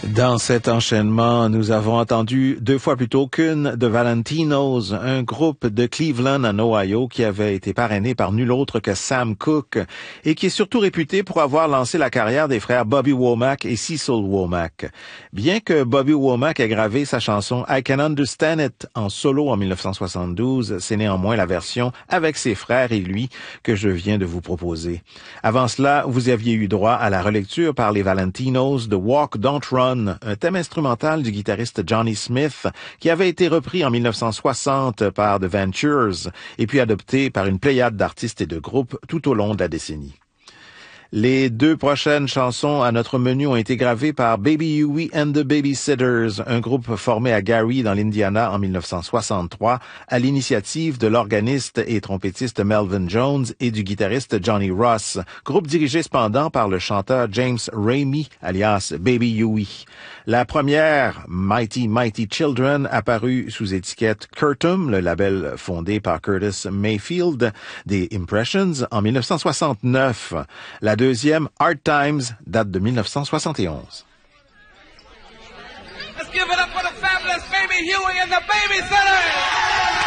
Dans cet enchaînement, nous avons entendu 2 fois plutôt qu'une de Valentinos, un groupe de Cleveland en Ohio qui avait été parrainé par nul autre que Sam Cooke et qui est surtout réputé pour avoir lancé la carrière des frères Bobby Womack et Cecil Womack. Bien que Bobby Womack ait gravé sa chanson I Can Understand It en solo en 1972, c'est néanmoins la version avec ses frères et lui que je viens de vous proposer. Avant cela, vous aviez eu droit à la relecture par les Valentinos de Walk Don't Run, un thème instrumental du guitariste Johnny Smith qui avait été repris en 1960 par The Ventures et puis adopté par une pléiade d'artistes et de groupes tout au long de la décennie. Les 2 prochaines chansons à notre menu ont été gravées par Baby Huey and the Babysitters, un groupe formé à Gary dans l'Indiana en 1963 à l'initiative de l'organiste et trompettiste Melvin Jones et du guitariste Johnny Ross, groupe dirigé cependant par le chanteur James Ramey alias Baby Huey. La première, Mighty Mighty Children, apparue sous étiquette Curtum, le label fondé par Curtis Mayfield des Impressions en 1969. La deuxième, Hard Times, date de 1971. Let's give it up for the fabulous Baby Huey and the Babysitters!